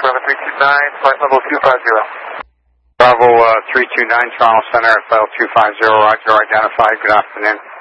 Bravo 329, flight level 250. Bravo 329, Toronto Center, flight 250, roger, identified. Good afternoon.